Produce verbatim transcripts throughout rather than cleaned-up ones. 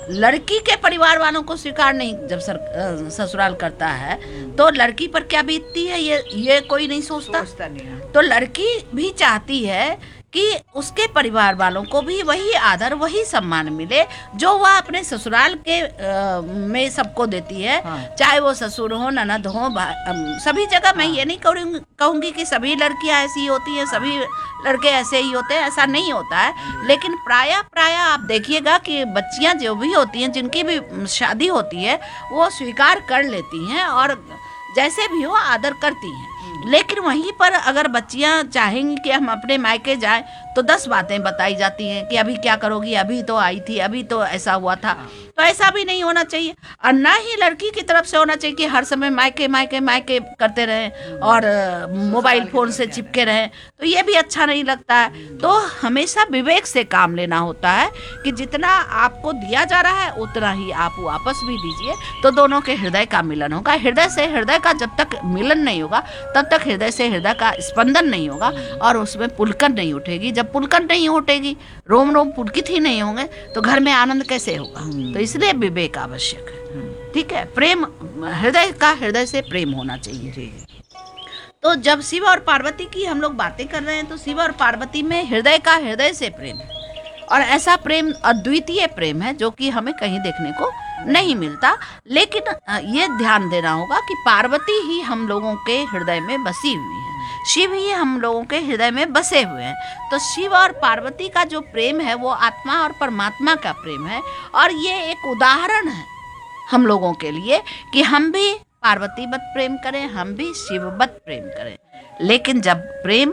लड़की के परिवार वालों को स्वीकार नहीं जब सर, ससुराल करता है तो लड़की पर क्या बीतती है ये ये कोई नहीं सोचता, सोचता नहीं। तो लड़की भी चाहती है कि उसके परिवार वालों को भी वही आदर वही सम्मान मिले जो वह अपने ससुराल के आ, में सबको देती है। हाँ। चाहे वो ससुर हो, ननद हो, सभी जगह। हाँ। मैं ये नहीं कहूँगी कि सभी लड़कियां ऐसी होती हैं, सभी लड़के ऐसे ही होते हैं, ऐसा नहीं होता है। लेकिन प्रायः प्रायः आप देखिएगा कि बच्चियां जो भी होती हैं, जिनकी भी शादी होती है, वो स्वीकार कर लेती हैं और जैसे भी हो आदर करती हैं। लेकिन वहीं पर अगर बच्चियां चाहेंगी कि हम अपने मायके जाएं तो दस बातें बताई जाती हैं कि अभी क्या करोगी, अभी तो आई थी, अभी तो ऐसा हुआ था। तो ऐसा भी नहीं होना चाहिए और ना ही लड़की की तरफ से होना चाहिए कि हर समय मायके मायके मायके करते रहें और मोबाइल फोन से चिपके रहें, तो ये भी अच्छा नहीं लगता है। तो हमेशा विवेक से काम लेना होता है कि जितना आपको दिया जा रहा है उतना ही आप वापस भी दीजिए, तो दोनों के हृदय का मिलन होगा। हृदय से हृदय का जब तक मिलन नहीं होगा तब तक हृदय से हृदय का स्पंदन नहीं होगा और उसमें पुलकन नहीं उठेगी। जब पुलकन नहीं उठेगी, रोम रोम पुलकित ही नहीं होंगे, तो घर में आनंद कैसे होगा। तो इसलिए विवेक आवश्यक है। ठीक है, प्रेम हृदय का हृदय से प्रेम होना चाहिए। तो जब शिव और पार्वती की हम लोग बातें कर रहे हैं तो शिव और पार्वती में हृदय का हृदय से प्रेम है और ऐसा प्रेम अद्वितीय प्रेम है जो कि हमें कहीं देखने को नहीं मिलता। लेकिन ये ध्यान देना होगा कि पार्वती ही हम लोगों के हृदय में बसी हुई है, शिव ही हम लोगों के हृदय में बसे हुए हैं। तो शिव और पार्वती का जो प्रेम है वो आत्मा और परमात्मा का प्रेम है और ये एक उदाहरण है हम लोगों के लिए कि हम भी पार्वती वत प्रेम करें, हम भी शिववत प्रेम करें। लेकिन जब प्रेम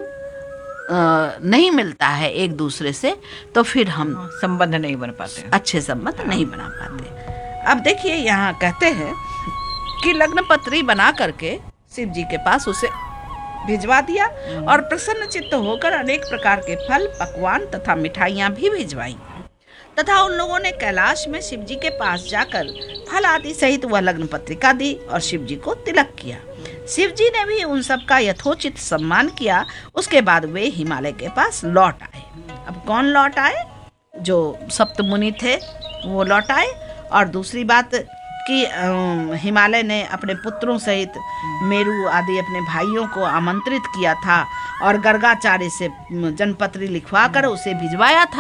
आ, नहीं मिलता है एक दूसरे से तो फिर हम संबंध नहीं बन पाते, अच्छे संबंध नहीं बना पाते। अब देखिए यहाँ कहते हैं कि लग्न पत्री बना करके शिव जी के पास उसे भिजवा दिया और प्रसन्न चित्त होकर अनेक प्रकार के फल, पकवान तथा मिठाइयाँ भी भिजवाई तथा उन लोगों ने कैलाश में शिव जी के पास जाकर फल आदि सहित वह लग्न पत्रिका दी और शिव जी को तिलक किया। शिव जी ने भी उन सब का यथोचित सम्मान किया। उसके बाद वे हिमालय के पास लौट आए। अब कौन लौट आए? जो सप्त मुनि थे वो लौट आए। और दूसरी बात कि हिमालय ने अपने पुत्रों सहित मेरू आदि अपने भाइयों को आमंत्रित किया था और गर्गाचार्य से जनपत्री लिखवा कर उसे भिजवाया था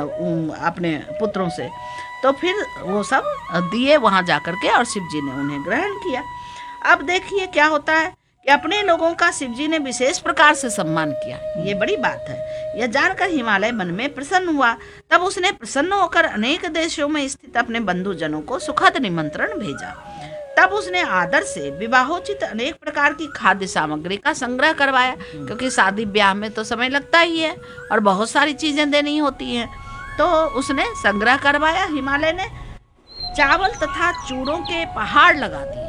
अपने पुत्रों से। तो फिर वो सब दिए वहाँ जाकर के और शिव जी ने उन्हें ग्रहण किया। अब देखिए क्या होता है कि अपने लोगों का शिव जी ने विशेष प्रकार से सम्मान किया। ये बड़ी बात है। यह जानकर हिमालय मन में प्रसन्न हुआ। तब उसने प्रसन्न होकर अनेक देशों में स्थित अपने बंधुजनों को सुखद निमंत्रण भेजा। तब उसने आदर से विवाहोचित अनेक प्रकार की खाद्य सामग्री का संग्रह करवाया, क्योंकि शादी ब्याह में तो समय लगता ही है और बहुत सारी चीजें देनी होती हैं। तो उसने संग्रह करवाया। हिमालय ने चावल तथा चूड़ों के पहाड़ लगा दिए।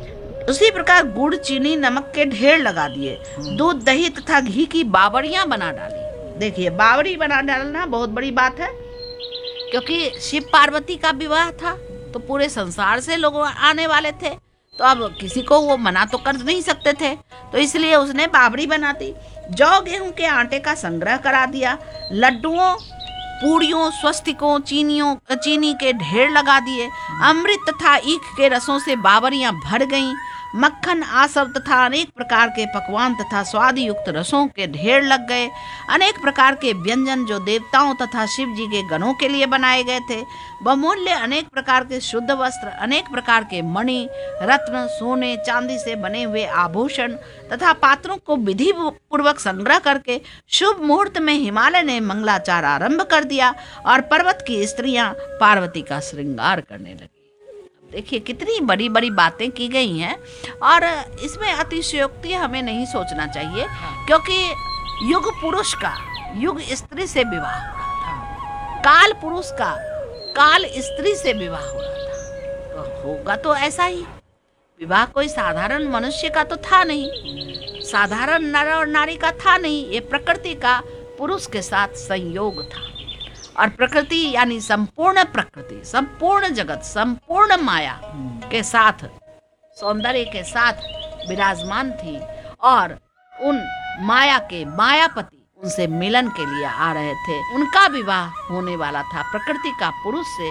उसी प्रकार गुड़, चीनी, नमक के ढेर लगा दिए। दूध, दही तथा घी की बावड़ियां बना डाली। देखिए, बावड़ी बना डालना बहुत बड़ी बात है, क्योंकि शिव पार्वती का विवाह था तो पूरे संसार से लोग आने वाले थे, तो अब किसी को वो मना तो कर नहीं सकते थे, तो इसलिए उसने बावड़ी बना दी। जौ, गेहूं के आटे का संग्रह करा दिया। लड्डुओं, पूड़ियों, स्वस्तिकों, चीनियों चीनी के ढेर लगा दिए। अमृत तथा ईख के रसों से बावड़ियां भर गईं। मक्खन, आसव तथा अनेक प्रकार के पकवान तथा स्वाद युक्त रसों के ढेर लग गए। अनेक प्रकार के व्यंजन जो देवताओं तथा शिव जी के गणों के लिए बनाए गए थे, बहुमूल्य अनेक प्रकार के शुद्ध वस्त्र, अनेक प्रकार के मणि, रत्न, सोने, चांदी से बने हुए आभूषण तथा पात्रों को विधि पूर्वक संग्रह करके शुभ मुहूर्त में हिमालय ने मंगलाचार आरंभ कर दिया और पर्वत की स्त्रियां पार्वती का श्रृंगार करने लगी। देखिए कितनी बड़ी बड़ी बातें की गई हैं और इसमें अतिशयोक्ति हमें नहीं सोचना चाहिए, क्योंकि युग पुरुष का युग स्त्री से विवाह हो रहा था, काल पुरुष का काल स्त्री से विवाह हो रहा था। तो होगा तो ऐसा ही। विवाह कोई साधारण मनुष्य का तो था नहीं, साधारण नर और नारी का था नहीं, ये प्रकृति का पुरुष के साथ संयोग था। और प्रकृति यानी संपूर्ण प्रकृति, संपूर्ण जगत, संपूर्ण माया के साथ, सौंदर्य के साथ विराजमान थी और उन माया के मायापति उनसे मिलन के लिए आ रहे थे। उनका विवाह होने वाला था प्रकृति का पुरुष से।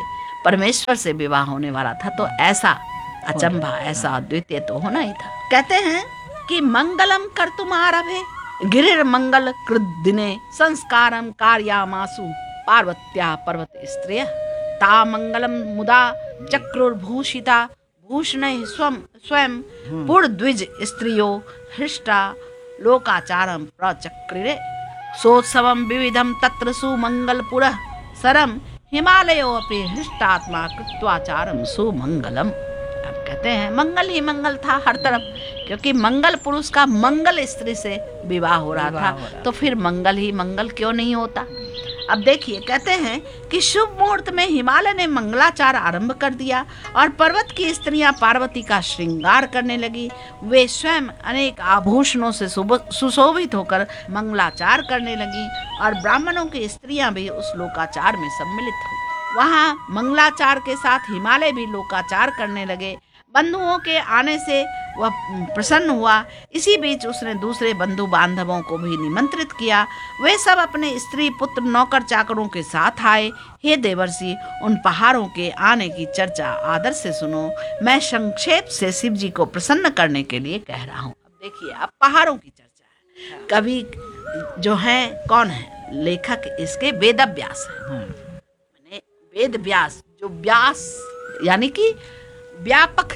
परमेश्वर से विवाह होने वाला था, तो ऐसा अचंभा, ऐसा अद्वितीय तो होना ही था। कहते हैं कि मंगलम कर्तुम आरभे गिरिर मंगल कृत दिने संस्कारम कार्यामासु पार्वत्या पर्वत स्त्रिय ता मंगलम मुदा चक्रुर्भूषिता भूषण स्वयं स्वयं पुरद्विज स्त्रियो हृष्टा लोकाचारम प्रचक्रिरे सोत्सवम विविधम तत्र सुमंगलपुरः सरम हिमालयो अपि हृष्टात्मा कृत्वाचारम सुमंगलम। अब कहते हैं मंगल ही मंगल था हर तरफ, क्योंकि मंगल पुरुष का मंगल स्त्री से विवाह हो रहा था, तो फिर मंगल ही मंगल क्यों नहीं होता। अब देखिए, कहते हैं कि शुभ मुहूर्त में हिमालय ने मंगलाचार आरंभ कर दिया और पर्वत की स्त्रियां पार्वती का श्रृंगार करने लगी। वे स्वयं अनेक आभूषणों से सुशोभित होकर मंगलाचार करने लगी और ब्राह्मणों की स्त्रियां भी उस लोकाचार में सम्मिलित हुई। वहां मंगलाचार के साथ हिमालय भी लोकाचार करने लगे। बंधुओं के आने से वह प्रसन्न हुआ। इसी बीच उसने दूसरे बंधु बांधवों को भी निमंत्रित किया। वे सब अपने स्त्री पुत्र नौकर चाकरों के साथ आए। हे देवर्षि, उन पहाड़ों के आने की चर्चा आदर से सुनो। मैं संक्षेप से शिव जी को प्रसन्न करने के लिए कह रहा हूँ। अब देखिए, अब पहाड़ों की चर्चा है। कवि जो है कौन है? लेखक इसके वेद व्यास है। मैंने वेद व्यास, जो व्यास यानी कि व्यापक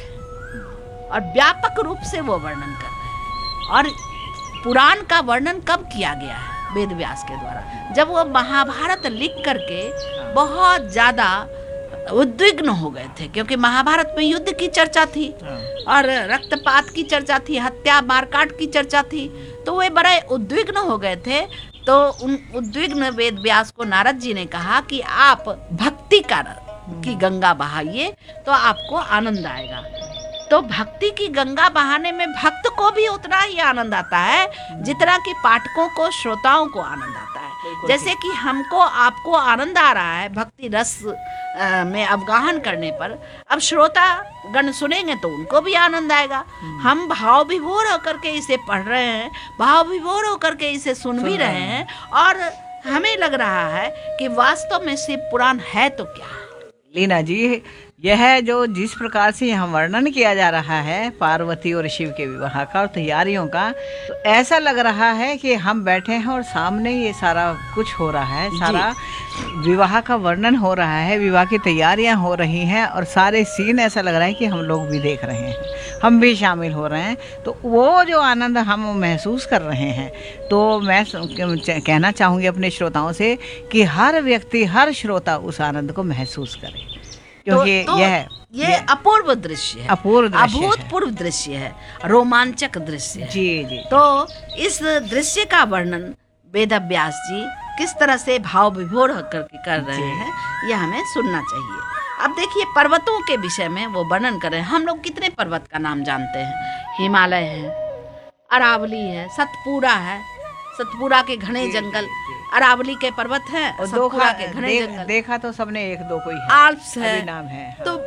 और व्यापक रूप से वो वर्णन कर रहे हैं। और पुराण का वर्णन कब किया गया है? वेद व्यास के द्वारा, जब वो महाभारत लिख करके बहुत ज्यादा उद्विग्न हो गए थे, क्योंकि महाभारत में युद्ध की चर्चा थी और रक्तपात की चर्चा थी, हत्या मारकाट की चर्चा थी, तो वे बड़े उद्विग्न हो गए थे। तो उन उद्विग्न वेद व्यास को नारद जी ने कहा कि आप भक्ति का की गंगा बहाइए तो आपको आनंद आएगा। तो भक्ति की गंगा बहाने में भक्त को भी उतना ही आनंद आता है जितना कि पाठकों को, श्रोताओं को आनंद आता है। जैसे कि हमको आपको आनंद आ रहा है भक्ति रस में अवगाहन करने पर, अब श्रोता गण सुनेंगे तो उनको भी आनंद आएगा। हम भाव विभोर होकर के इसे पढ़ रहे हैं, भाव विभोर होकर के इसे सुन भी रहे हैं और हमें लग रहा है कि वास्तव में शिव पुराण है तो क्या है। लीना जी, यह जो जिस प्रकार से यहाँ वर्णन किया जा रहा है पार्वती और शिव के विवाह का और तैयारियों का, तो ऐसा लग रहा है कि हम बैठे हैं और सामने ये सारा कुछ हो रहा है, सारा विवाह का वर्णन हो रहा है, विवाह की तैयारियां हो रही हैं और सारे सीन ऐसा लग रहा है कि हम लोग भी देख रहे हैं, हम भी शामिल हो रहे हैं। तो वो जो आनंद हम महसूस कर रहे हैं, तो मैं कहना चाहूँगी अपने श्रोताओं से कि हर व्यक्ति, हर श्रोता उस आनंद को महसूस करे, क्योंकि तो, तो यह ये अपूर्व दृश्य है, अपूर्व दृश्य है, अभूतपूर्व दृश्य है, रोमांचक दृश्य है। जी जी। तो इस दृश्य का वर्णन वेद व्यास जी किस तरह से भाव विभोर होकर के कर रहे हैं, यह हमें सुनना चाहिए। अब देखिए, पर्वतों के विषय में वो वर्णन कर रहे हैं। हम लोग कितने पर्वत का नाम जानते हैं? हिमालय है, अरावली है, सतपुरा है, सतपुरा के घने जंगल, अरावली के पर्वत है, सतपुरा के घने देख, जंगल, देखा तो सबने एक दो कोई है, आल्प्स है, नाम है। हाँ। तो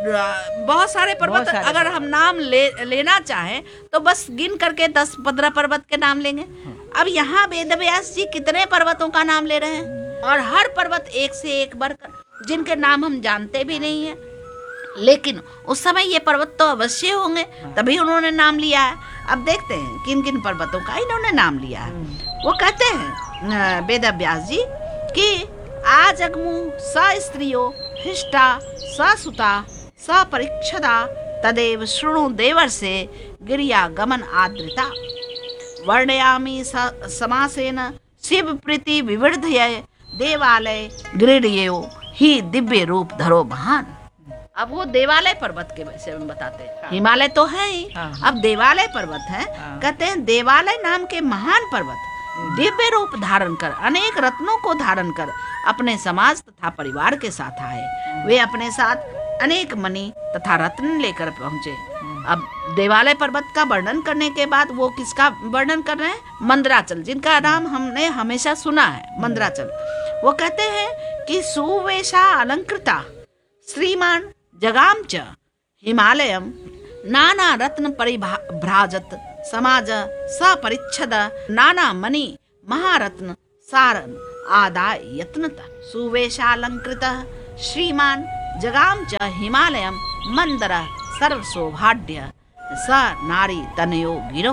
बहुत सारे पर्वत, अगर हम नाम ले लेना चाहें तो बस गिन करके दस पंद्रह पर्वत के नाम लेंगे। अब यहाँ वेद व्यास जी कितने पर्वतों का नाम ले रहे हैं, और हर पर्वत एक से एक बढ़कर, जिनके नाम हम जानते भी नहीं है, लेकिन उस समय ये पर्वत तो अवश्य होंगे, तभी उन्होंने नाम लिया है। अब देखते हैं किन किन पर्वतों का इन्होंने नाम लिया है। वो कहते हैं वेद व्यास जी कि आज अगमु स स्त्रियो हृष्टा स सुता स परीक्षदा तदेव शृणु देवर से गिरिया गमन आद्रिता वर्णयामि समासेन शिव प्रीति विवृद्धये देवालय गृढ़यो ही दिव्य रूप धरो महान। अब वो देवालय पर्वत के विषय में बताते हैं। हाँ। हिमालय तो है ही, हाँ। अब देवालय पर्वत है। हाँ। कहते हैं देवालय नाम के महान पर्वत दिव्य रूप धारण कर, अनेक रत्नों को धारण कर अपने समाज तथा परिवार के साथ आए। वे अपने साथ अनेक मणि तथा रत्न लेकर पहुंचे। अब देवालय पर्वत का वर्णन करने के बाद वो किसका वर्णन कर रहे हैं? मंदराचल, जिनका नाम हमने हमेशा सुना है, मंदराचल। वो कहते हैं कि सुवेशा अलंकृता श्रीमान जगाम च हिमालयम नाना रत्न परिभ्राजत समाज सपरिच्छद नाना मणि महारत्न सारन आदाय यत्नता सुवेशालंकृत श्रीमान जगाम च हिमालयम मंदर सर्व सौभाग्य स नारी तनयो गिरो।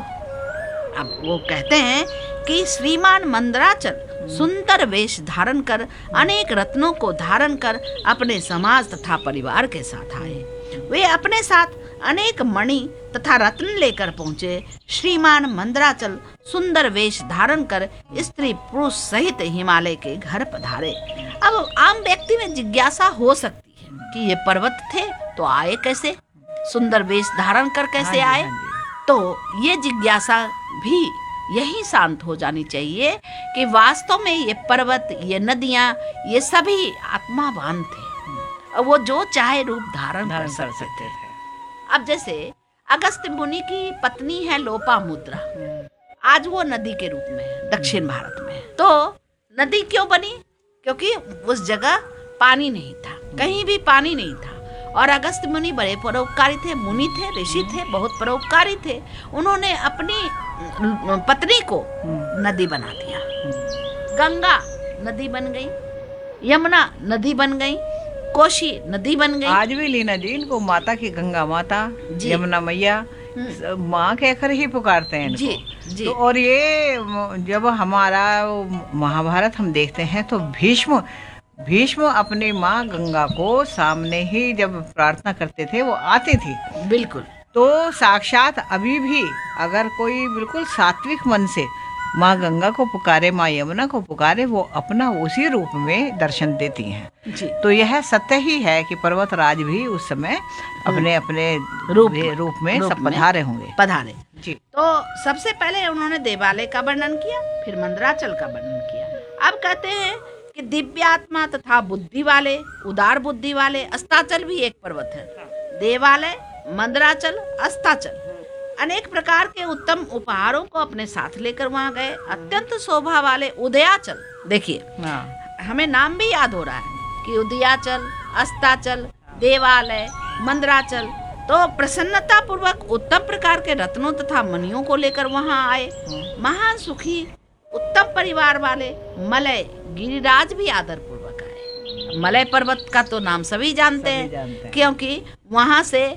अब वो कहते हैं कि श्रीमान मंदराचल सुंदर वेश धारण कर अनेक रत्नों को धारण कर अपने समाज तथा परिवार के साथ आए। वे अपने साथ अनेक मणि तथा रत्न लेकर पहुंचे। श्रीमान मंदराचल सुंदर वेश धारण कर स्त्री पुरुष सहित हिमालय के घर पधारे। अब आम व्यक्ति में जिज्ञासा हो सकती है कि ये पर्वत थे तो आए कैसे, सुंदर वेश धारण कर कैसे हाँ जी, आए। हाँ जी। तो ये जिज्ञासा भी यही शांत हो जानी चाहिए कि वास्तव में ये पर्वत, ये नदियां, ये सभी आत्मावान थे और वो जो चाहे रूप धारण कर सकते थे। अब जैसे अगस्त्य मुनि की पत्नी है लोपामुद्रा, आज वो नदी के रूप में है दक्षिण भारत में। तो नदी क्यों बनी? क्योंकि उस जगह पानी नहीं था, कहीं भी पानी नहीं था। और अगस्त्य मुनि बड़े परोपकारी थे, मुनि थे, ऋषि थे, बहुत परोपकारी थे। उन्होंने अपनी पत्नी को नदी बना दिया। गंगा नदी बन गई, यमुना नदी बन गई, कोशी नदी बन गई। आज भी लीना जी इनको माता की गंगा माता, यमुना मैया माँ कहकर ही पुकारते हैं इनको। जी, जी। तो और ये जब हमारा महाभारत हम देखते हैं तो भीष्म भीष्म अपनी माँ गंगा को सामने ही जब प्रार्थना करते थे वो आती थी। बिल्कुल। तो साक्षात अभी भी अगर कोई बिल्कुल सात्विक मन से माँ गंगा को पुकारे, माँ यमुना को पुकारे, वो अपना उसी रूप में दर्शन देती हैं। जी। तो यह सत्य ही है कि पर्वतराज भी उस समय अपने अपने रूप रूप में सब पधारे होंगे। पधारे जी। तो सबसे पहले उन्होंने देवालय का वर्णन किया, फिर मंदराचल का वर्णन किया। अब कहते हैं कि दिव्यात्मा तथा बुद्धि वाले, उदार बुद्धि वाले, अस्ताचल भी एक पर्वत है। देवालय, मंदराचल, अस्ताचल अनेक प्रकार के उत्तम उपहारों को अपने साथ लेकर वहां गए। अत्यंत शोभा वाले उदयाचल, देखिए हमें नाम भी याद हो रहा है कि उदयाचल, अस्ताचल, देवालय, मंदराचल, तो प्रसन्नता पूर्वक उत्तम प्रकार के रत्नों तथा मणियों को लेकर वहां आए। महान सुखी उत्तम परिवार वाले मलय गिरिराज भी आदर पूर्वक आए। मलय पर्वत का तो नाम सभी जानते सभी हैं, जानते हैं। क्योंकि वहां से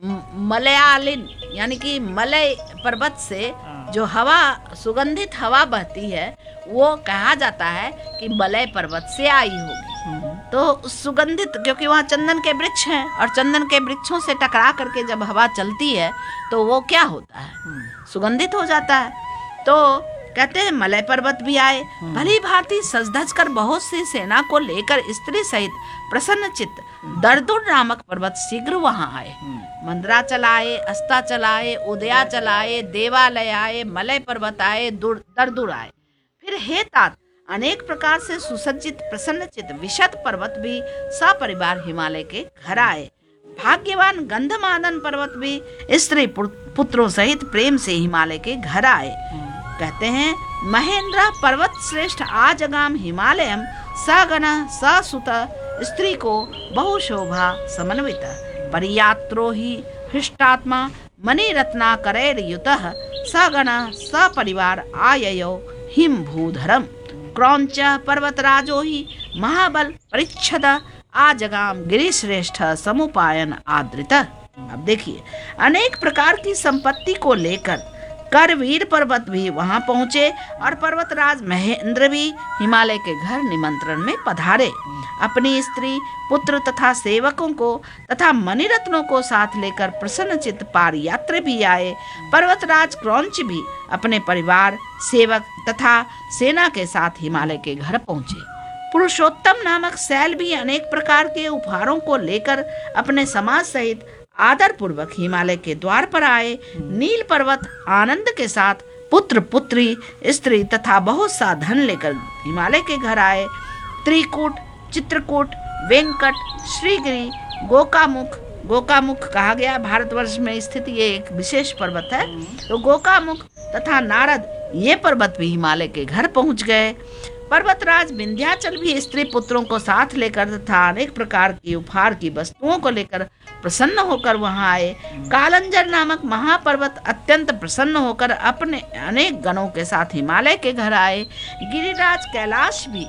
मलयालिन यानी कि मलय पर्वत से जो हवा, सुगंधित हवा बहती है, वो कहा जाता है कि मलय पर्वत से आई होगी। तो सुगंधित, क्योंकि वहाँ चंदन के वृक्ष हैं और चंदन के वृक्षों से टकरा करके जब हवा चलती है तो वो क्या होता है, सुगंधित हो जाता है। तो कहते हैं मलय पर्वत भी आए। भली भांति सज धज कर बहुत सी सेना को लेकर स्त्री सहित प्रसन्न चित्त दरदुर नामक पर्वत शीघ्र वहां आए। मंदराचल आए, अस्ताचल आए, उदयाचल आए, देवालय आए, मलय पर्वत आए, दरदुर आए। फिर हे तात, अनेक प्रकार से सुसज्जित प्रसन्नचित विशद पर्वत भी सपरिवार हिमालय के घर आए। भाग्यवान गंधमादन पर्वत भी स्त्री पुत्रों सहित प्रेम से हिमालय के घर आए। कहते हैं महेंद्र पर्वत श्रेष्ठ आजगाम हिमालयम सगण ससुत स्त्री को बहुशोभा समन्वित परियात्रो ही हृष्टात्मा मणिरत्ना करैर्युतः सगण सपरिवार आययो हिम भूधरम क्रौंच पर्वतराजो ही महाबल परिच्छद आजगाम गिरिश्रेष्ठ समुपायन आदृत। अब देखिए, अनेक प्रकार की संपत्ति को लेकर करवीर पर्वत भी वहां पहुंचे और पर्वतराज महेंद्र भी हिमालय के घर निमंत्रण में पधारे। अपनी स्त्री, पुत्र तथा सेवकों को तथा मणिरत्नों को साथ लेकर प्रसन्नचित्त पारयात्री भी आए। पर्वतराज क्रौंच भी अपने परिवार, सेवक तथा सेना के साथ हिमालय के घर पहुंचे। पुरुषोत्तम नामक शैल भी अनेक प्रकार के उपहारों को लेकर अपने समाज सहित आदर पूर्वक हिमालय के द्वार पर आए। नील पर्वत आनंद के साथ पुत्र, पुत्री, स्त्री तथा बहुत सा धन लेकर हिमालय के घर आए। त्रिकूट, चित्रकूट, वेंकट, श्रीगिरी, गोकामुख, गोकामुख कहा गया भारतवर्ष में स्थित ये एक विशेष पर्वत है। तो गोकामुख तथा नारद ये पर्वत भी हिमालय के घर पहुंच गए। पर्वतराज विंध्याचल भी स्त्री पुत्रों को साथ लेकर तथा अनेक प्रकार की उपहार की वस्तुओं को लेकर प्रसन्न होकर वहां आए। कालंजर नामक महापर्वत अत्यंत प्रसन्न होकर अपने अनेक गणों के साथ हिमालय के घर आए। गिरिराज कैलाश भी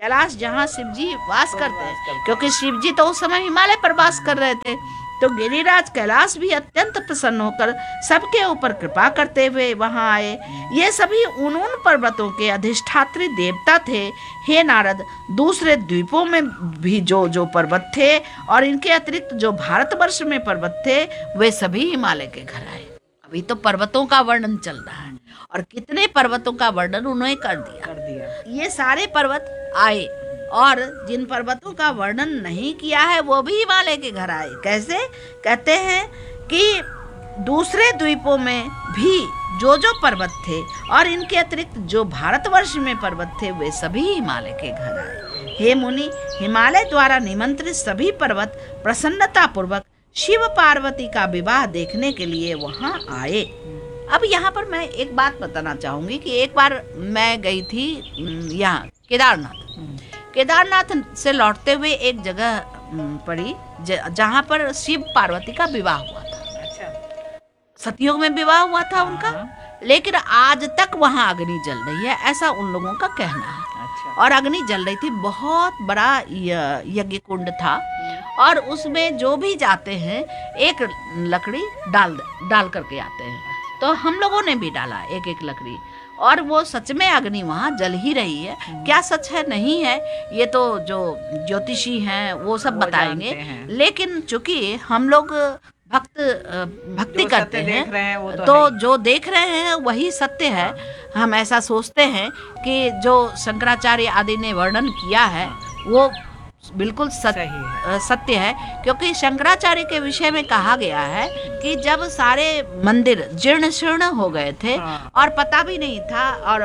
कैलाश जहाँ शिव जी वास करते हैं, क्योंकि शिव जी तो उस समय हिमालय पर वास कर रहे थे, तो गिरिराज कैलाश भी अत्यंत प्रसन्न होकर सबके ऊपर कृपा करते हुए वहां आए। ये सभी उन उन पर्वतों के अधिष्ठात्री देवता थे। हे नारद, दूसरे द्वीपों में भी जो जो पर्वत थे और इनके अतिरिक्त जो भारतवर्ष में पर्वत थे, वे सभी हिमालय के घर आए। अभी तो पर्वतों का वर्णन चल रहा है और कितने पर्वतों का वर्णन उन्होंने कर दिया कर दिया ये सारे पर्वत आए, और जिन पर्वतों का वर्णन नहीं किया है वो भी हिमालय के घर आए। कैसे? कहते हैं कि दूसरे द्वीपों में भी जो जो पर्वत थे और इनके अतिरिक्त जो भारतवर्ष में पर्वत थे, वे सभी हिमालय के घर आए। हे मुनि, हिमालय द्वारा निमंत्रित सभी पर्वत प्रसन्नता पूर्वक शिव पार्वती का विवाह देखने के लिए वहां आए। अब यहाँ पर मैं एक बात बताना चाहूंगी कि एक बार मैं गई थी यहाँ केदारनाथ। केदारनाथ से लौटते हुए एक जगह पड़ी जहाँ पर शिव पार्वती का विवाह हुआ था। अच्छा। सतयुग में विवाह हुआ था उनका, लेकिन आज तक वहाँ अग्नि जल रही है, ऐसा उन लोगों का कहना है। अच्छा। और अग्नि जल रही थी, बहुत बड़ा यज्ञ कुंड था, और उसमें जो भी जाते हैं एक लकड़ी डाल डाल करके आते हैं। तो हम लोगों ने भी डाला एक एक लकड़ी, और वो सच में अग्नि वहाँ जल ही रही है। क्या सच है नहीं है ये तो जो ज्योतिषी हैं वो सब वो बताएंगे, हैं। लेकिन चूंकि हम लोग भक्त भक्ति करते हैं, हैं वो तो, तो जो देख रहे हैं वही सत्य है। हम ऐसा सोचते हैं कि जो शंकराचार्य आदि ने वर्णन किया है वो बिल्कुल सत्य है। सत्य है, क्योंकि शंकराचार्य के विषय में कहा गया है कि जब सारे मंदिर जीर्ण शीर्ण हो गए थे और पता भी नहीं था, और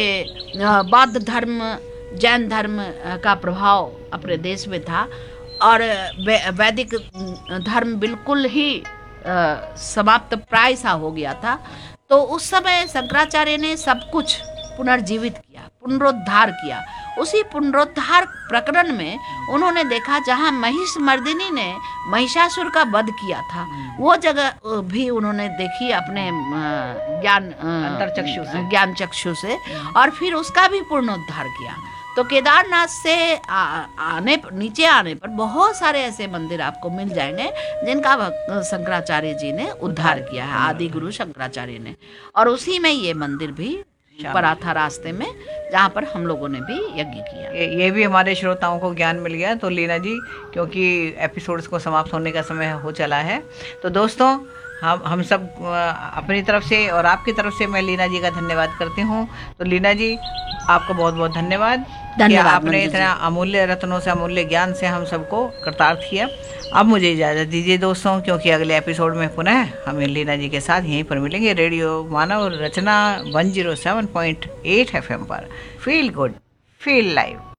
ये बौद्ध धर्म जैन धर्म का प्रभाव अपने देश में था, और वैदिक धर्म बिल्कुल ही समाप्त प्राय सा हो गया था, तो उस समय शंकराचार्य ने सब कुछ पुनर्जीवित किया, पुनरुद्धार किया। उसी पुनरुद्धार प्रकरण में उन्होंने देखा जहाँ महिष मर्दिनी ने महिषासुर का वध किया था, वो जगह भी उन्होंने देखी अपने ज्ञान अंतर्चक्षु से ज्ञान चक्षु से, और फिर उसका भी पुनरुद्धार किया। तो केदारनाथ से आ, आने नीचे आने पर बहुत सारे ऐसे मंदिर आपको मिल जाएंगे जिनका शंकराचार्य जी ने उद्धार किया है, आदि गुरु शंकराचार्य ने। और उसी में ये मंदिर भी पड़ा था रास्ते में, जहाँ पर हम लोगों ने भी यज्ञ किया। ये, ये भी हमारे श्रोताओं को ज्ञान मिल गया। तो लीना जी, क्योंकि एपिसोड्स को समाप्त होने का समय हो चला है, तो दोस्तों हम हम सब अपनी तरफ से और आपकी तरफ से मैं लीना जी का धन्यवाद करती हूँ। तो लीना जी, आपको बहुत बहुत धन्यवाद कि आपने इतना अमूल्य रत्नों से, अमूल्य ज्ञान से हम सबको कृतार्थ किया। अब मुझे इजाज़त दीजिए दोस्तों, क्योंकि अगले एपिसोड में पुनः हम लीना जी के साथ यहीं पर मिलेंगे, रेडियो मानव रचना one zero seven point eight F M पर। Feel good, feel live.